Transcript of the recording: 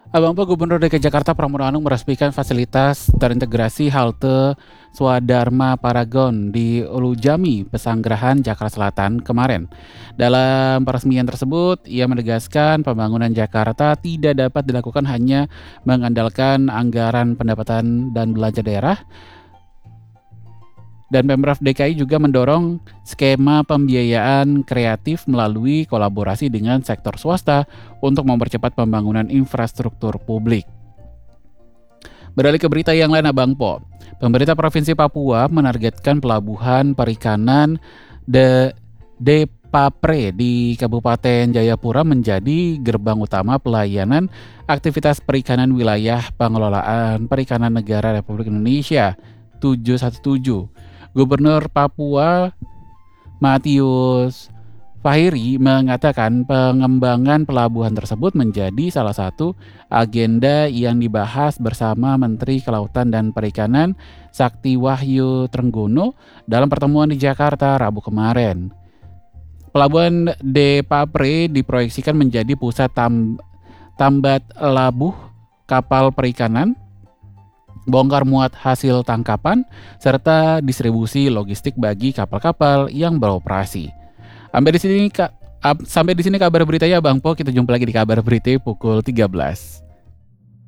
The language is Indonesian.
Abang Po, Gubernur DKI Jakarta Pramono Anung meresmikan fasilitas terintegrasi halte Swadharma Paragon di Ulu Jami, Pesanggerahan, Jakarta Selatan kemarin. Dalam peresmian tersebut, ia menegaskan pembangunan Jakarta tidak dapat dilakukan hanya mengandalkan anggaran pendapatan dan belanja daerah, dan Pemprov DKI juga mendorong skema pembiayaan kreatif melalui kolaborasi dengan sektor swasta untuk mempercepat pembangunan infrastruktur publik. Beralih ke berita yang lain, Abang Po. Pemerintah Provinsi Papua menargetkan pelabuhan perikanan Depapre di Kabupaten Jayapura menjadi gerbang utama pelayanan aktivitas perikanan wilayah pengelolaan perikanan negara Republik Indonesia 717. Gubernur Papua Matius Fahiri mengatakan pengembangan pelabuhan tersebut menjadi salah satu agenda yang dibahas bersama Menteri Kelautan dan Perikanan Sakti Wahyu Trenggono dalam pertemuan di Jakarta Rabu kemarin. Pelabuhan Depapre diproyeksikan menjadi pusat tambat labuh kapal perikanan, bongkar muat hasil tangkapan, serta distribusi logistik bagi kapal-kapal yang beroperasi. Sampai di sini kabar beritanya, Bang Po. Kita jumpa lagi di kabar berita pukul 13.